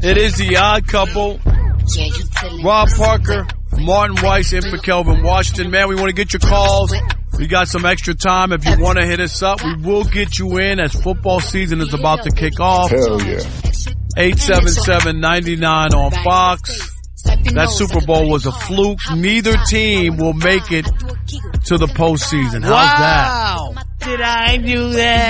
It is the Odd Couple. Rob Parker, Martin Weiss, in for Kelvin Washington. Man, we want to get your calls. We got some extra time. If you want to hit us up, we will get you in as football season is about to kick off. Hell yeah. 877-99 on Fox. That Super Bowl was a fluke. Neither team will make it to the postseason. How's that? Did I do that?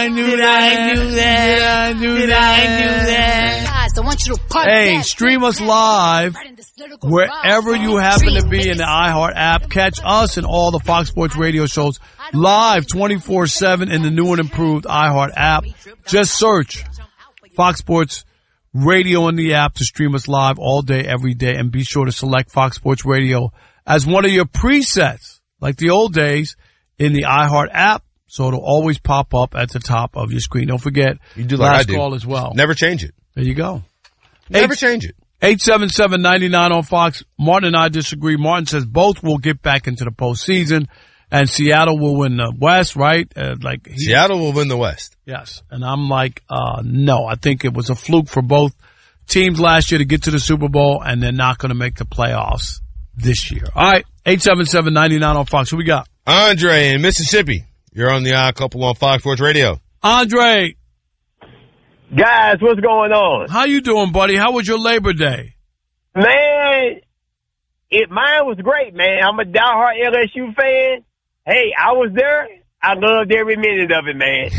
Hey, stream us live wherever you happen to be in the iHeart app. Catch us and all the Fox Sports radio shows live 24/7 in the new and improved iHeart app. Just search Fox Sports Radio in the app to stream us live all day, every day, and be sure to select Fox Sports Radio as one of your presets, like the old days, in the iHeart app, so it'll always pop up at the top of your screen. Don't forget, you do like last I do. call as well. Never change it. There you go. Never change it. 877-99 on Fox. Martin and I disagree. Martin says both will get back into the postseason, and Seattle will win the West, right? Seattle will win the West. Yes. And I'm like, no. I think it was a fluke for both teams last year to get to the Super Bowl, and they're not going to make the playoffs this year. All right. 877-99 on Fox. Who we got? Andre in Mississippi. You're on the Odd Couple on Fox Sports Radio. Andre. Guys, what's going on? How you doing, buddy? How was your Labor Day? Man, mine was great, man. I'm a diehard LSU fan. Hey, I was there. I loved every minute of it, man.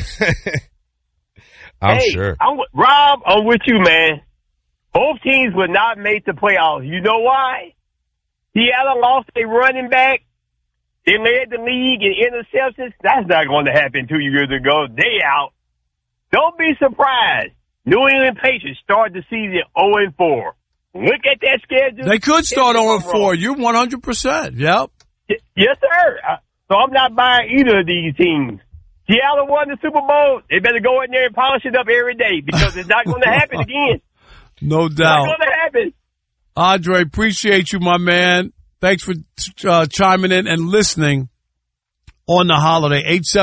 I'm sure. Rob, I'm with you, man. Both teams would not make the playoffs. You know why? Seattle lost a running back. They led the league in interceptions. That's not going to happen 2 years ago. They out. Don't be surprised. New England Patriots start the season 0-4. Look at that schedule. They could start 0-4. You're 100%. Yep. Yes, sir. So I'm not buying either of these teams. Seattle won the Super Bowl. They better go in there and polish it up every day because it's not going to happen again. No doubt. It's not going to happen. Andre, appreciate you, my man. Thanks for chiming in and listening on the holiday.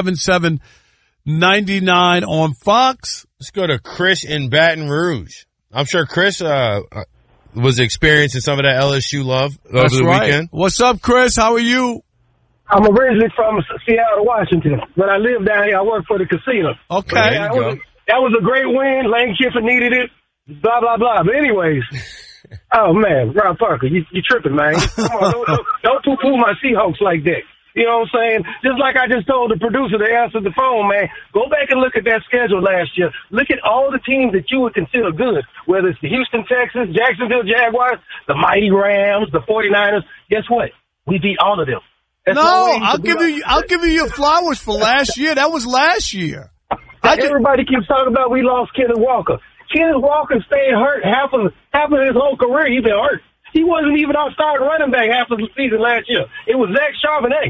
877-99 on Fox. Let's go to Chris in Baton Rouge. I'm sure Chris was experiencing some of that LSU love over the weekend. What's up, Chris? How are you? I'm originally from Seattle, Washington. When I lived down here, I worked for the casino. Okay. That was a great win. Lane Kiffin needed it. Blah, blah, blah. But anyways, oh, man, Rob Parker, you tripping, man. Come on, don't poo-poo my Seahawks like that. You know what I'm saying? Just like I just told the producer that answered the phone, man, go back and look at that schedule last year. Look at all the teams that you would consider good, whether it's the Houston Texans, Jacksonville Jaguars, the mighty Rams, the 49ers. Guess what? We beat all of them. That's I'll give you your flowers for last year. That was last year. Everybody keeps talking about we lost Kenneth Walker. Kenneth Walker stayed hurt half of his whole career. He's been hurt. He wasn't even our starting running back half of the season last year. It was Zach Charbonnet.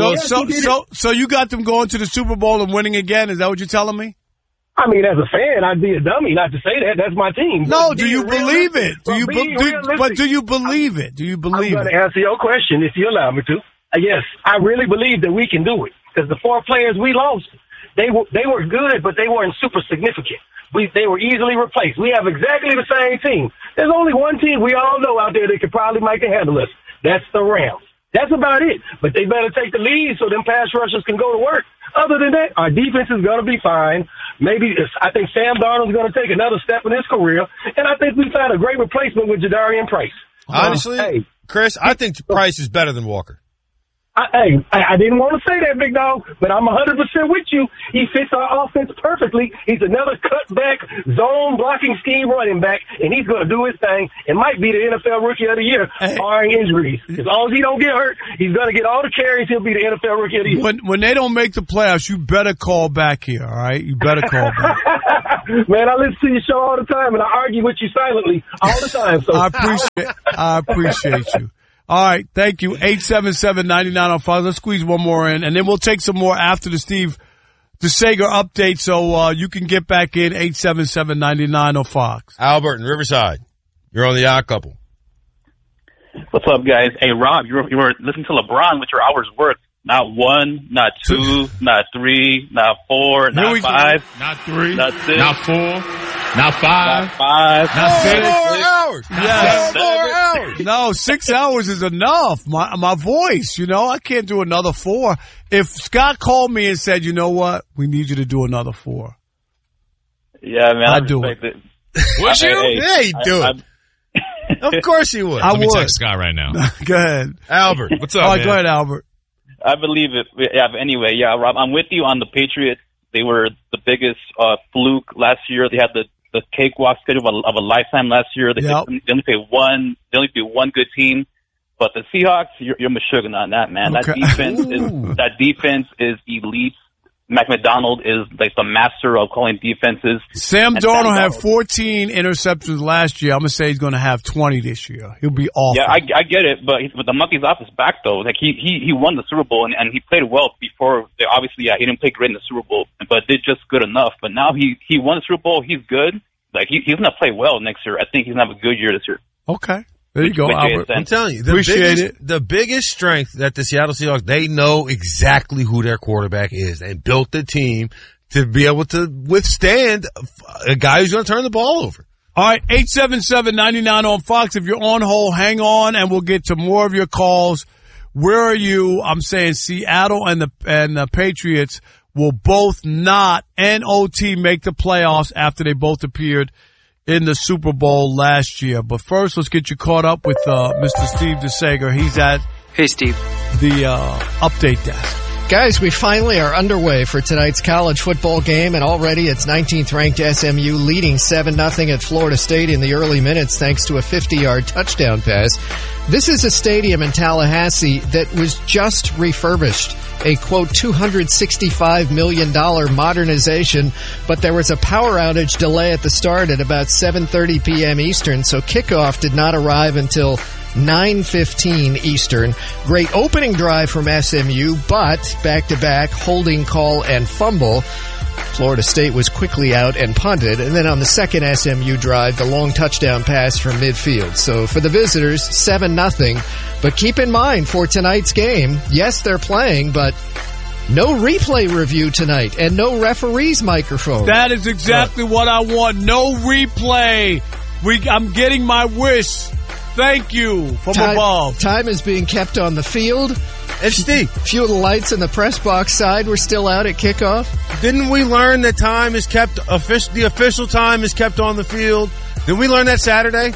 So you got them going to the Super Bowl and winning again? Is that what you're telling me? I mean, as a fan, I'd be a dummy not to say that. That's my team. No, do you believe it? Do you believe it? Do you believe I'm going to answer your question if you allow me to. Yes, I really believe that we can do it because the 4 players we lost, they were good, but they weren't super significant. They were easily replaced. We have exactly the same team. There's only one team we all know out there that could probably make a handle us. That's the Rams. That's about it. But they better take the lead so them pass rushers can go to work. Other than that, our defense is going to be fine. I think Sam Darnold's going to take another step in his career. And I think we found a great replacement with Jadarian Price. Honestly, Chris, I think Price is better than Walker. I didn't want to say that, big dog, but I'm 100% with you. He fits our offense perfectly. He's another cutback, zone blocking scheme running back, and he's going to do his thing. It might be the NFL Rookie of the Year, barring injuries. As long as he don't get hurt, he's going to get all the carries. He'll be the NFL Rookie of the Year. When they don't make the playoffs, you better call back here, all right? You better call back. Man, I listen to your show all the time, and I argue with you silently all the time. So I appreciate you. All right, thank you. 877-99 on Fox. Let's squeeze one more in, and then we'll take some more after the Steve DeSager update, so you can get back in 877-99 on Fox. Albert in Riverside, you're on the Odd Couple. What's up, guys? Hey, Rob, you were listening to LeBron with your hours worked. Not 1, not 2, not 3, not 4, not 5, not 3, not 6, not 4. Not 5. Not 5. Not 6. 4 hours. Yes. 4 hours. No, 6 hours is enough. My voice, I can't do another 4. If Scott called me and said, you know what, we need you to do another 4. Yeah, man. I'd do it. Would you? Yeah, he'd do it. Of course he would. Let me text Scott right now. Go ahead. Albert, what's up, All right, man? go ahead, Albert. I believe it. Yeah, but anyway, yeah, Rob, I'm with you on the Patriots. They were the biggest fluke last year. They had the cakewalk schedule of a lifetime last year. They only played one good team. But the Seahawks, you're Meshuggah on that, man. Okay. That defense is elite. Mac McDonald is like the master of calling defenses. Sam Darnold had 14 interceptions last year. I'm going to say he's going to have 20 this year. He'll be awful. Yeah, I get it, but the monkey's off his back, though. Like, he won the Super Bowl, and he played well before. Obviously, he didn't play great in the Super Bowl, but did just good enough. But now he won the Super Bowl. He's good. Like, he's going to play well next year. I think he's going to have a good year this year. Okay. There you go, Albert. I'm telling you, the biggest strength that the Seattle Seahawks, they know exactly who their quarterback is and built the team to be able to withstand a guy who's going to turn the ball over. All right, 877-99 on Fox. If you're on hold, hang on, and we'll get to more of your calls. Where are you? I'm saying Seattle and the Patriots will both not make the playoffs after they both appeared in the Super Bowl last year. But first, let's get you caught up with Mr. Steve DeSager. He's at the update desk. Guys, we finally are underway for tonight's college football game, and already it's 19th-ranked SMU leading 7-0 at Florida State in the early minutes thanks to a 50-yard touchdown pass. This is a stadium in Tallahassee that was just refurbished, a, quote, $265 million modernization, but there was a power outage delay at the start at about 7:30 p.m. Eastern, so kickoff did not arrive until 9:15 Eastern. Great opening drive from SMU, but back-to-back holding call and fumble. Florida State was quickly out and punted, and then on the second SMU drive, the long touchdown pass from midfield. So for the visitors, 7-0. But keep in mind, for tonight's game, yes, they're playing, but no replay review tonight and no referee's microphone. That is exactly what I want. No replay. I'm getting my wish. Thank you from above. Time is being kept on the field. And Steve, a few of the lights in the press box side were still out at kickoff. Didn't we learn that time is kept the official time is kept on the field? Did we learn that Saturday?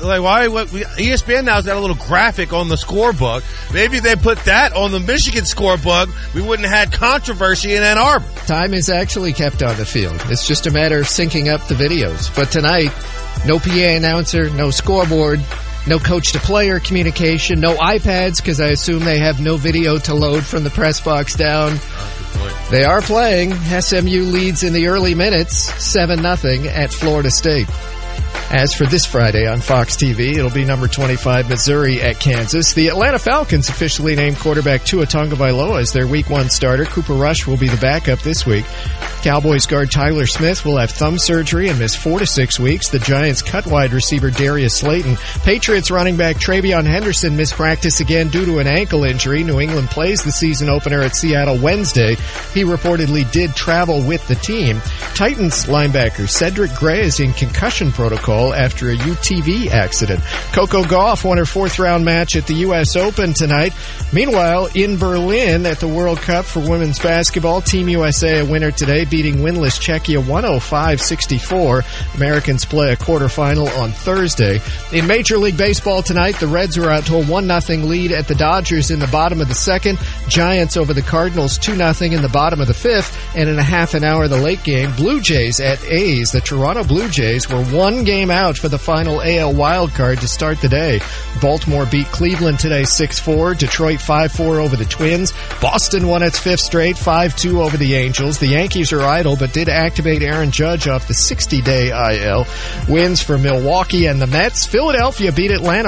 ESPN now's got a little graphic on the scorebook. Maybe they put that on the Michigan scorebook. We wouldn't have had controversy in Ann Arbor. Time is actually kept on the field. It's just a matter of syncing up the videos. But tonight, no PA announcer, no scoreboard. No coach-to-player communication, no iPads, because I assume they have no video to load from the press box down. They are playing. SMU leads in the early minutes, 7-0 at Florida State. As for this Friday on Fox TV, it'll be number 25 Missouri at Kansas. The Atlanta Falcons officially named quarterback Tua Tagovailoa as their Week 1 starter. Cooper Rush will be the backup this week. Cowboys guard Tyler Smith will have thumb surgery and miss 4 to 6 weeks. The Giants cut wide receiver Darius Slayton. Patriots running back Travion Henderson missed practice again due to an ankle injury. New England plays the season opener at Seattle Wednesday. He reportedly did travel with the team. Titans linebacker Cedric Gray is in concussion protocol after a UTV accident. Coco Gauff won her 4th-round match at the U.S. Open tonight. Meanwhile, in Berlin at the World Cup for women's basketball, Team USA a winner today, beating winless Czechia 105-64. Americans play a quarterfinal on Thursday. In Major League Baseball tonight, the Reds were out to a 1-0 lead at the Dodgers in the bottom of the 2nd. Giants over the Cardinals 2-0 in the bottom of the 5th. And in a half an hour, the late game, Blue Jays at A's. The Toronto Blue Jays were one game out for the final AL wildcard to start the day. Baltimore beat Cleveland today 6-4. Detroit 5-4 over the Twins. Boston won its 5th straight 5-2 over the Angels. The Yankees are idle but did activate Aaron Judge off the 60-day IL. Wins for Milwaukee and the Mets. Philadelphia beat Atlanta